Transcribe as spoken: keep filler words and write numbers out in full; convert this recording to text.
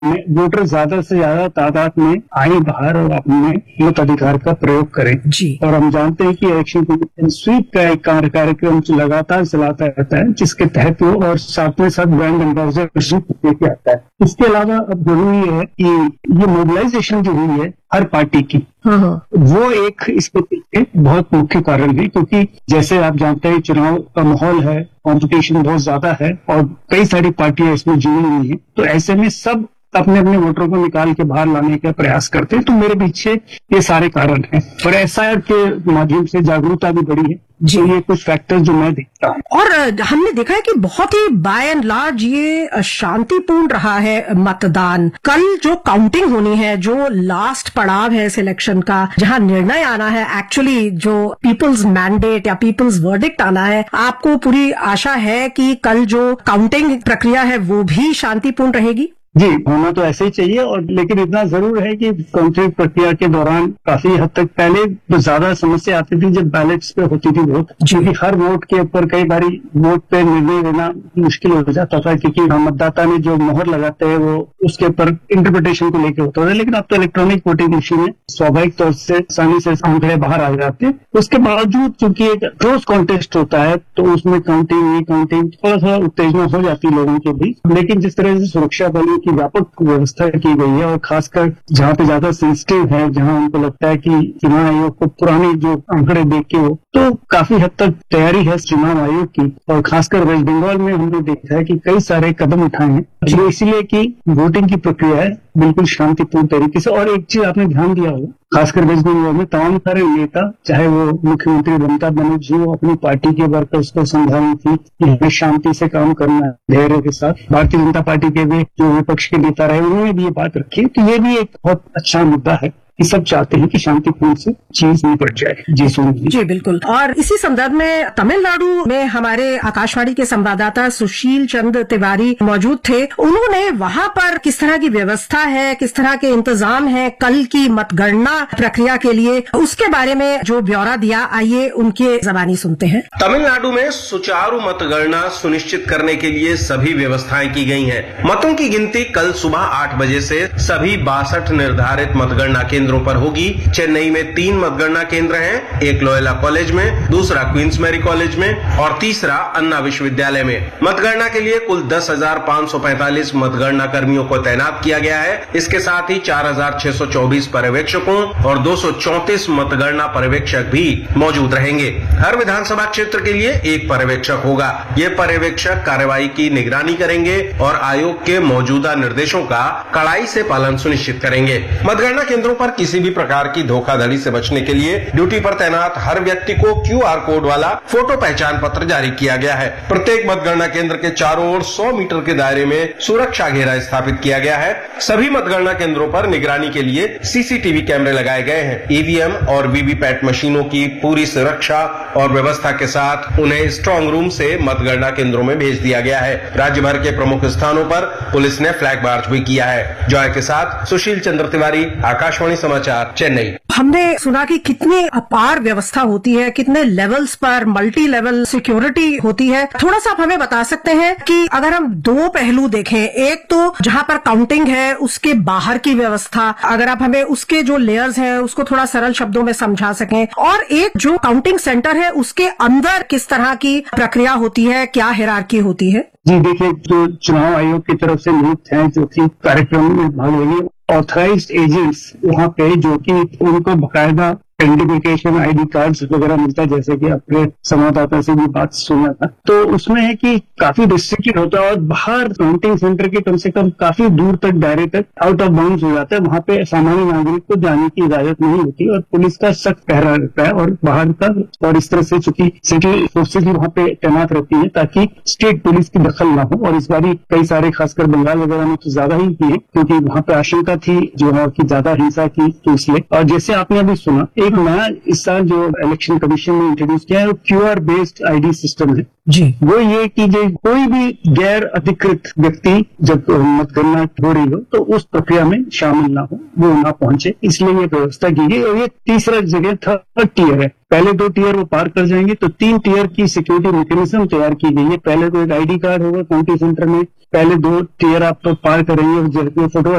Voter ज्यादा से ज्यादा तादाद में आए बाहर और अपने मताधिकार का प्रयोग करें जी। और हम जानते हैं कि इलेक्शन कमीशन स्वीप का एक कार्य कार्यक्रम लगातार चलाता रहता है, जिसके तहत वो और साथ में साथ ब्रांड एम्बेसडर लेके आता है। इसके अलावा अब जरूरी है कि ये मोबिलाइजेशन जो हुई है हर पार्टी की, वो एक इसके पीछे बहुत मुख्य कारण है, क्योंकि जैसे आप जानते हैं चुनाव का माहौल है, कंपटीशन बहुत ज्यादा है और कई सारी पार्टियां इसमें जुड़ी हुई हैं। तो ऐसे में सब अपने अपने वोटरों को निकाल के बाहर लाने का प्रयास करते हैं। तो मेरे पीछे ये सारे कारण हैं और एस आई आर के माध्यम से जागरूकता भी बढ़ी है जी। ये कुछ फैक्टर्स जो मैं देखता हूँ। और हमने देखा है कि बहुत ही बाय एंड लार्ज ये शांतिपूर्ण रहा है मतदान। कल जो काउंटिंग होनी है, जो लास्ट पड़ाव है इस इलेक्शन का, जहाँ निर्णय आना है, एक्चुअली जो पीपल्स मैंडेट या पीपल्स वर्डिक्ट आना है, आपको पूरी आशा है कि कल जो काउंटिंग प्रक्रिया है वो भी शांतिपूर्ण रहेगी? जी, होना तो ऐसे ही चाहिए। और लेकिन इतना जरूर है कि काउंटिंग प्रक्रिया के दौरान काफी हद तक पहले तो ज्यादा समस्या आती थी जब बैलेट्स पे होती थी वोट, क्योंकि हर वोट के ऊपर कई बारी वोट पे निर्णय लेना मुश्किल हो जाता था, क्योंकि मतदाता ने जो मोहर लगाते हैं वो उसके ऊपर इंटरप्रिटेशन को लेकर होता था। लेकिन अब तो इलेक्ट्रॉनिक वोटिंग मशीन है, स्वाभाविक तौर से आसानी से आंकड़े बाहर आ जाते हैं। उसके बावजूद चूंकि एक क्लोज कॉन्टेस्ट होता है तो उसमें काउंटिंग रीकाउंटिंग थोड़ा सा उत्तेजना हो जाती है लोगों के बीच। लेकिन जिस तरह से सुरक्षा बलों की व्यापक व्यवस्था की गई है और खासकर जहाँ पे ज्यादा सेंसिटिव है, जहाँ उनको लगता है कि चुनाव आयोग को पुराने जो आंकड़े देख के हो, तो काफी हद तक तैयारी है चुनाव आयोग की। और खासकर वेस्ट बंगाल में हमने देखा है कि कई सारे कदम उठाए हैं, जो इसलिए कि वोटिंग की प्रक्रिया है बिल्कुल शांतिपूर्ण तरीके से। और एक चीज आपने ध्यान दिया होगा, खासकर वेस्ट बंगाल में तमाम सारे नेता, चाहे वो मुख्यमंत्री ममता बनर्जी हो, अपनी पार्टी के वर्कर्स को समझा रही थी कि हमें शांति से काम करना है धैर्य के साथ। भारतीय जनता पार्टी के भी जो विपक्ष के नेता रहे उन्होंने भी ये बात रखी। तो ये भी एक बहुत अच्छा मुद्दा है कि सब चाहते हैं कि शांतिपूर्ण से चीज निपट जाए। जी सुन जी बिल्कुल। और इसी संदर्भ में तमिलनाडु में हमारे आकाशवाणी के संवाददाता सुशील चंद्र तिवारी मौजूद थे। उन्होंने वहां पर किस तरह की व्यवस्था है, किस तरह के इंतजाम है कल की मतगणना प्रक्रिया के लिए, उसके बारे में जो ब्यौरा दिया, आइए उनके जबानी सुनते हैं। तमिलनाडु में सुचारू मतगणना सुनिश्चित करने के लिए सभी व्यवस्थाएं की गई हैं। मतों की गिनती कल सुबह आठ बजे से सभी बासठ निर्धारित मतगणना केंद्रों पर होगी। चेन्नई में तीन मतगणना केंद्र हैं, एक लोयोला कॉलेज में, दूसरा क्वींस मैरी कॉलेज में और तीसरा अन्ना विश्वविद्यालय में। मतगणना के लिए कुल दस हजार पाँच सौ पैंतालीस मतगणना कर्मियों को तैनात किया गया है। इसके साथ ही चार हजार छह सौ चौबीस पर्यवेक्षकों और दो सौ चौंतीस मतगणना पर्यवेक्षक भी मौजूद रहेंगे। हर विधानसभा क्षेत्र के लिए एक पर्यवेक्षक होगा। ये पर्यवेक्षक कार्यवाही की निगरानी करेंगे और आयोग के मौजूदा निर्देशों का कड़ाई से पालन सुनिश्चित करेंगे। मतगणना केंद्रों पर किसी भी प्रकार की धोखाधड़ी से बचने के लिए ड्यूटी पर तैनात हर व्यक्ति को क्यू आर कोड वाला फोटो पहचान पत्र जारी किया गया है। प्रत्येक मतगणना केंद्र के चारों ओर सौ मीटर के दायरे में सुरक्षा घेरा स्थापित किया गया है। सभी मतगणना केंद्रों पर निगरानी के लिए सी सी टी वी कैमरे लगाए गए हैं। ई वी एम और वी वी पैट मशीनों की पूरी सुरक्षा और व्यवस्था के साथ उन्हें स्ट्रांग रूम से मतगणना केंद्रों में भेज दिया गया है। राज्य भर के प्रमुख स्थानों पर पुलिस ने फ्लैग मार्च भी किया है। जॉय के साथ सुशील चंद्र तिवारी, आकाशवाणी समाचार, चेन्नई। हमने सुना कि कितनी अपार व्यवस्था होती है, कितने लेवल्स पर मल्टी लेवल सिक्योरिटी होती है। थोड़ा सा आप हमें बता सकते हैं कि अगर हम दो पहलू देखें, एक तो जहां पर काउंटिंग है उसके बाहर की व्यवस्था, अगर आप हमें उसके जो लेयर्स हैं उसको थोड़ा सरल शब्दों में समझा सकें, और एक जो काउंटिंग सेंटर है उसके अंदर किस तरह की प्रक्रिया होती है, क्या हायरार्की होती है? जी देखिए, जो चुनाव आयोग की तरफ से नियुक्त हैं जो कि कार्यक्रम में भाग लेंगे, ऑथराइज्ड एजेंट्स वहाँ पे जो कि उनको बकायदा आइडेंटिफिकेशन आईडी कार्ड्स वगैरह मिलता है, जैसे कि अपने संवाददाता से भी बात सुना था। तो उसमें है कि काफी रिस्ट्रिक्टेड होता है और बाहर काउंटिंग सेंटर के कम से कम काफी दूर तक दायरे तक आउट ऑफ बाउंड्स हो जाता है। वहां पे सामान्य नागरिक को जाने की इजाजत नहीं होती और पुलिस का सख्त पहरा रहता है और बाहर का, और इस तरह से चूंकि सिटी फोर्सेज भी वहाँ पे तैनात रहती है ताकि स्टेट पुलिस की दखल न हो। और इस बार कई सारे खासकर बंगाल वगैरह में तो ज्यादा ही किए, क्योंकि वहाँ पे आशंका थी जो की ज्यादा हिंसा की, तो इसलिए। और जैसे आपने अभी सुना, एक एक नया इस साल जो इलेक्शन कमीशन ने इंट्रोड्यूस किया है वो Q R based ID system है जी। वो ये कि जो कोई भी गैर अधिकृत व्यक्ति जब मतगणना हो रही हो तो उस प्रक्रिया में शामिल ना हो, वो ना पहुंचे, इसलिए ये व्यवस्था की गई। और ये तीसरा जगह थर्ड टीयर है। पहले दो टीयर वो पार कर जाएंगे तो तीन टीयर की सिक्योरिटी मैकेनिज्म तैयार की गई है। पहले तो एक आईडी कार्ड होगा काउंटी सेंटर में, पहले दो टीयर आप तो पार करेंगे, फोटो